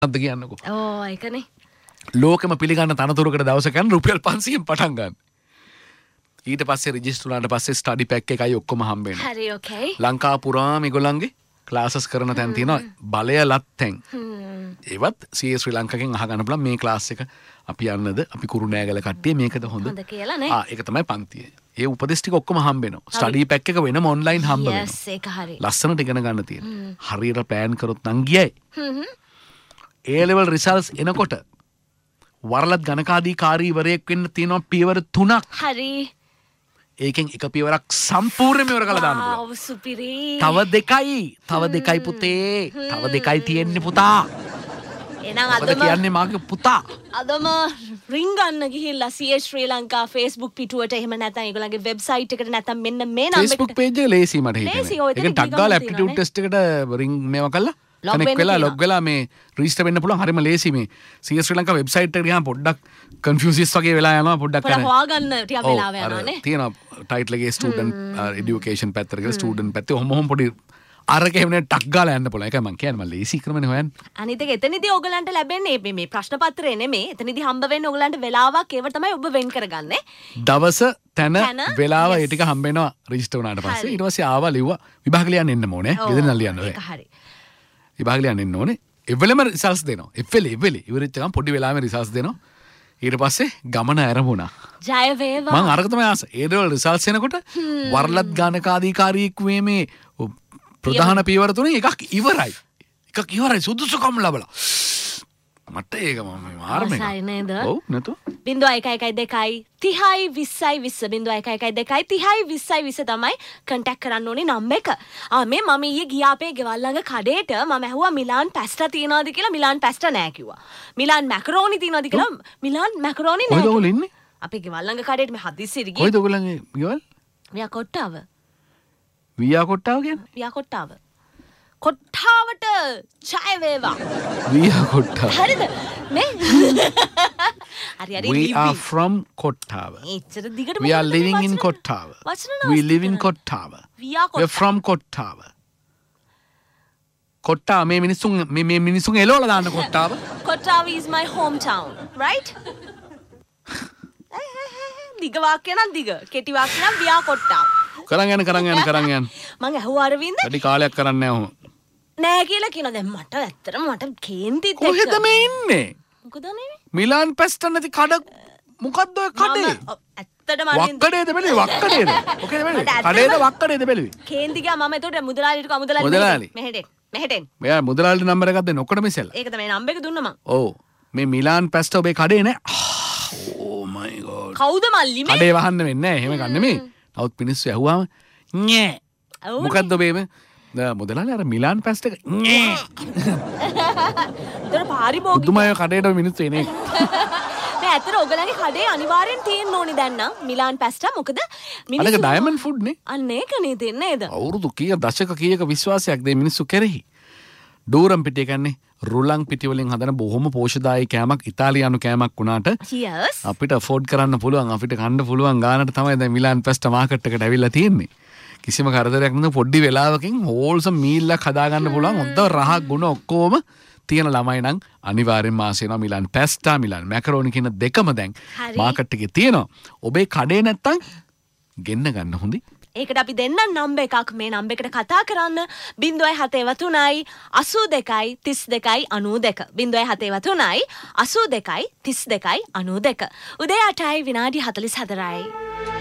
අද කියන්නකෝ. ඕ ඒකනේ. ලෝකෙම පිළිගන්න තනතුරකට දවසක යන රුපියල් 500න් පටන් ගන්න. ඊට පස්සේ රෙජිස්ටර් වුණාට පස්සේ ස්ටඩි පැක් එකයි ඔක්කොම හම්බ වෙනවා. හරි ඕකේ. ලංකාව පුරාම ඒගොල්ලන්ගේ ක්ලාසස් කරන තැන් තියෙනවා බලය ලත්තෙන්. ඒවත් CS ශ්‍රී ලංකාවෙන් අහගන්න පුළුවන් මේ ක්ලාස් එක අපි යන්නද අපි කුරුණෑගල කට්ටිය මේකද හොඳ කියලා නේ. ඒක තමයි පන්තිය. ඒ උපදෙස් ටික ඔක්කොම හම්බ වෙනවා. ස්ටඩි පැක් එක වෙනම ඔන්ලයින් හම්බ වෙනවා. yes ඒක හරි. ලස්සනට ඉගෙන ගන්න තියෙන. හරියට ප්ලෑන් කරොත් නම් ගියයි. A level results එනකොට වරලත් ගණකාධිකාරීවරයෙක් වෙන්න තියෙනවා පියවර 3ක්. හරි. ඒකෙන් එක පියවරක් සම්පූර්ණයෙන්ම ඉවර කරලා දාන්න පුළුවන්. ආව් සුපිරි. තව දෙකයි පුතේ. තව දෙකයි තියෙන්නේ පුතා. එහෙනම් අද කියන්නේ මාගේ පුතා. අදම රින් ගන්න ගිහිල්ලා CS ශ්‍රී ලංකා Facebook පිටුවට එහෙම නැත්නම් ඒගොල්ලන්ගේ වෙබ්සයිට් එකට නැත්නම් මෙන්න මේ නම්බර් එකට Facebook page එක ලේසි මට ලේසි, හිතෙනවා. ඔය ඒකෙන් ටග් ගාලා aptitude test එකට රින් මේවා කළා. කනෙක්ට් වෙලා ලොග් වෙලා මේ රෙජිස්ටර් වෙන්න පුළුවන්. හරිම ලේසි මේ CS ශ්‍රී ලංකා වෙබ්සයිට් එකට ගියාම පොඩ්ඩක් කන්ෆියුසිස් වගේ වෙලා යනවා පොඩ්ඩක් පොඩ්ඩක් හොයාගන්න ටිකක් වෙලාව යනවා නේ. තියෙනවා ටයිටල් එකේ ස්ටුඩන්ට් এডুকেෂන් පැත්තට ගිහලා ස්ටුඩන්ට් පැත්තේ ඔහොම පොඩි අරක එහෙම නේ ටක් ගාලා යන්න පුළුවන්. ඒකයි මම කියන්නේ මම ලේසි ක්‍රමනේ හොයන්නේ. අනිත් එක එතනදී ඔයගලන්ට ලැබෙන්නේ මේ ප්‍රශ්න පත්‍රය නෙමෙයි. එතනදී හම්බ වෙන්නේ ඔයගලන්ට වෙලාවක් ඒව තමයි ඔබ වෙන් කරගන්නේ. දවස තැන වෙලාව ඒ ටික හම්බ වෙනවා රෙජිස්ටර් වුණාට පස්සේ. ඊට පස්සේ ආවා ලිව්වා විභාග ලියන්න එන්න ඕනේ. ගෙදර ලියන්න ඕනේ. ඒක හරි. විභාග ලියන්න එන්න ඕනේ. එවෙලෙම රිසල්ට්ස් දෙනවා. එවෙලෙ ඉවරෙච්ච ගමන් පොඩි වෙලාවෙම රිසල්ට්ස් දෙනවා. ඊට පස්සේ ගමන ආරම්භුණා. ජය වේවා. මම අරක තමයි ආස. ඒ දේවල් රිසල්ට්ස් එනකොට වරලත් ගානකාධිකාරියෙක් මේ ප්‍රධාන පියවර තුනේ එකක් ඉවරයි. සුදුසුකම් ලැබලා. මට ඒක මම මාර්මේ. ආසයි නේද? ඔව් නේද? 0112 30 20 20 0112 30 20 තමයි කන්ටැක්ට් කරන්න ඕනේ නම් එක. මේ මම ඊයේ ගියා අපේ ගෙවල් ළඟ කඩේට මම ඇහුවා මිලාන් පැස්ටා තියනවාද කියලා. මිලාන් පැස්ටා නෑ කිව්වා. මිලාන් මැකරෝනි තියනවාද කියලා. මිලාන් මැකරෝනි නෑ. කොහෙද ඔයගොල්ලෝ ඉන්නේ? අපේ ගෙවල් ළඟ කඩේට මේ හදිස්සියට ගියා. කොහෙද ඔයගොල්ලන්ගේ ගෙවල්? වියා කොට්ටාව. වියා කොට්ටාව කියන්නේ? වියා කොට්ටාව. කොට්ටාවට ජය වේවා. වියා කොට්ටාව. හරිද? මේ හරි We are from Kottava. එච්චර දිගට We are living in Kottava. We live in Kottava. We are from Kottava. Kottawa මේ මිනිසුන් එලවලා දාන්න Kottawa. Kottava is my hometown, right? දිග වාක්‍ය නම් දිග. කෙටි වාක්‍ය නම් වියා කොට්ටාව. කරන් යන්න. මං අහුවා අරවින්ද වැඩි කාලයක් කරන්නේ නැහැ ඔහොම. නෑ කියලා කියනවා. දැන් මට ඇත්තටම කේන්තිත් එක්ක. කොහෙද මේ ඉන්නේ? මොකද නේ? මිලාන් පැස්ටා නැති කඩ මොකද්ද ඔය කඩේ? ඇත්තටම වක්කඩේද බැලුවේ වක්කඩේද? ඔකේද බැලුවේ? කඩේද වක්කඩේද බැලුවේ? කේන්ති ගියා මම එතකොට මුදලාලිට මෙහෙට. මෙයා මුදලාලිට නම්බර් එකක් දෙන්න ඔක්කොටම ඉස්සෙල්ලා. ඒක තමයි නම්බර් එක දුන්නා මං. ඔව්. මේ මිලාන් පැස්ටා ඔබේ කඩේ නෑ. Oh my god. කවුද මල්ලි මේ? කඩේ වහන්න වෙන්නේ නෑ. එහෙම ගන්න නෙමෙයි. නමුත් මිනිස්සු ඇහුවාම ඤේ. මොකද්ද ඔබේ මේ? මුදලාලි අර මිලාන් පැස්ටා එක ඤේ. දර පාරිභෝගික. දුමය කඩේට මිනිස්සු එන්නේ. නෑ ඇත්තට ඔයගලගේ කඩේ අනිවාර්යෙන් තියෙන්න ඕනි දැන් නම් මිලාන් පැස්ටා. මොකද මිනිස්සු අලක ඩයමන්ඩ් ෆුඩ් නේ. අන්න ඒකනේ තියෙන්නේ නේද? අවුරුදු කීය දශක කීයක විශ්වාසයක් දෙයි මිනිස්සු කෙරෙහි. ඩූරම් පිටි කියන්නේ රුලං පිටි වලින් හදන බොහොම පෝෂදායී කෑමක් ඉතාලියානු කෑමක් වුණාට අපිට අෆෝඩ් කරන්න පුළුවන් අපිට කන්න පුළුවන් ගානට තමයි දැන් මිලාන් පැස්ටා මාකට් එකට ඇවිල්ලා තියෙන්නේ. කිසිම කරදරයක් නැතුව පොඩි වෙලාවකින් හෝල්සම් මීල් එකක් හදාගන්න පුළුවන්. හොඳ රහ ගුණ ඔක්කොම තියෙන ළමයි නම් අනිවාර්යෙන්ම ආස වෙනවා මිලාන් පැස්ටා මිලාන් මැකරෝනි කියන දෙකම දැන් මාකට් එකේ තියෙනවා. ඔබේ කඩේ නැත්තම් ගෙන්න ගන්න හොඳයි. ඒකට අපි දෙන්නම් නම්බර් එකක්. මේ නම්බර් එකට කතා කරන්න 0773 82 32 92 0773 82 32 92 උදේ 8යි විනාඩි 44යි.